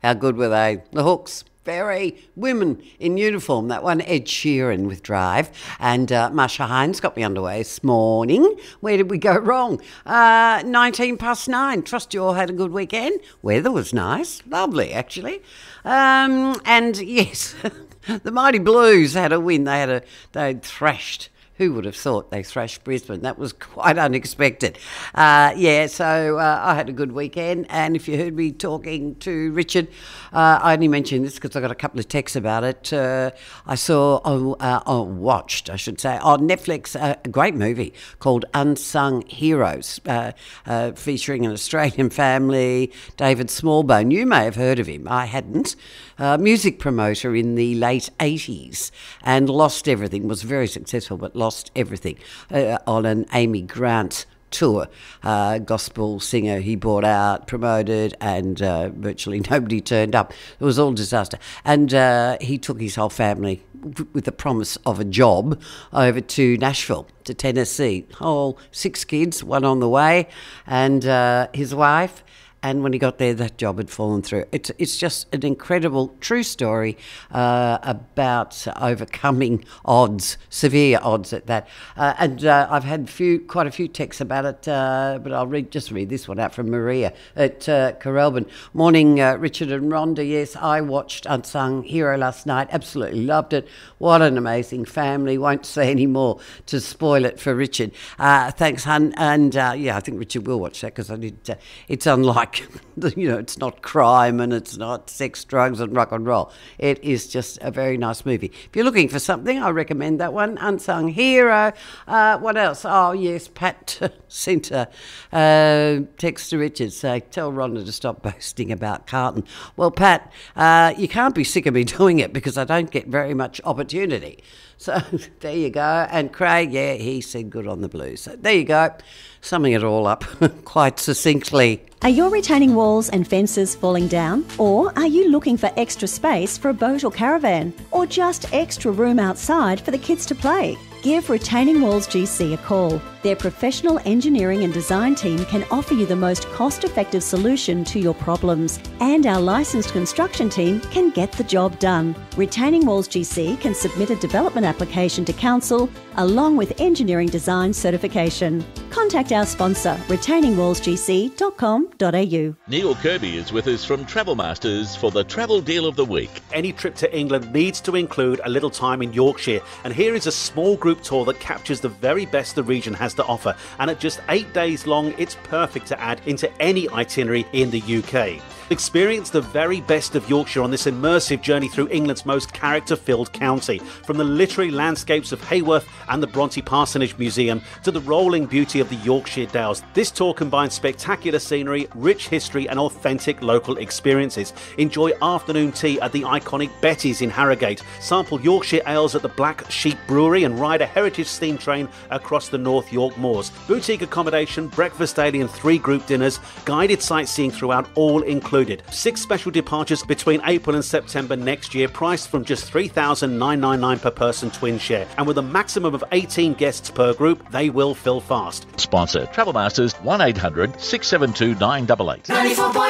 How good were they? The Hooks. Very women in uniform. That one, Ed Sheeran with Drive. And Marsha Hines got me underway this morning. Where did we go wrong? 9:19. Trust you all had a good weekend. Weather was nice. Lovely, actually. And yes, the Mighty Blues had a win. They'd thrashed. Who would have thought they thrashed Brisbane? That was quite unexpected. So I had a good weekend. And if you heard me talking to Richard, I only mentioned this because I got a couple of texts about it. I watched on Netflix a great movie called Unsung Heroes, featuring an Australian family, David Smallbone. You may have heard of him. I hadn't. Music promoter in the late 80s and lost everything, was very successful but lost everything on an Amy Grant tour. Gospel singer he brought out, promoted, and virtually nobody turned up. It was all disaster. And he took his whole family with the promise of a job over to Nashville, to Tennessee. 6 kids, one on the way, and his wife. And when he got there, that job had fallen through. It's just an incredible, true story about overcoming odds, severe odds at that. I've had quite a few texts about it, but I'll read this one out from Maria at Corralbin. Morning, Richard and Rhonda. Yes, I watched Unsung Hero last night. Absolutely loved it. What an amazing family. Won't say any more to spoil it for Richard. Thanks, hun. And I think Richard will watch that because I did. It's unlike. It's not crime and it's not sex, drugs and rock and roll. It is just a very nice movie. If you're looking for something, I recommend that one, Unsung Hero. What else? Oh, yes, Pat sent a text to Richard saying, tell Rhonda to stop boasting about Carlton. Well, Pat, you can't be sick of me doing it because I don't get very much opportunity. So there you go. And Craig, he said good on the Blues. So there you go. Summing it all up quite succinctly. Are your retaining walls and fences falling down? Or are you looking for extra space for a boat or caravan? Or just extra room outside for the kids to play? Give Retaining Walls GC a call. Their professional engineering and design team can offer you the most cost-effective solution to your problems, and our licensed construction team can get the job done. Retaining Walls GC can submit a development application to council along with engineering design certification. Contact our sponsor, retainingwallsgc.com.au. Neil Kirby is with us from Travel Masters for the Travel Deal of the Week. Any trip to England needs to include a little time in Yorkshire, and here is a small group tour that captures the very best the region has to offer, and at just 8 days long it's perfect to add into any itinerary in the UK. Experience the very best of Yorkshire on this immersive journey through England's most character-filled county. From the literary landscapes of Hayworth and the Bronte Parsonage Museum to the rolling beauty of the Yorkshire Dales, this tour combines spectacular scenery, rich history and authentic local experiences. Enjoy afternoon tea at the iconic Betty's in Harrogate, sample Yorkshire ales at the Black Sheep Brewery and ride a heritage steam train across the North York Moors. Boutique accommodation, breakfast daily and 3 group dinners, guided sightseeing throughout, all included. 6 special departures between April and September next year, priced from just $3,999 per person twin share. And with a maximum of 18 guests per group, they will fill fast. Sponsor Travel Masters, 1800 672 988.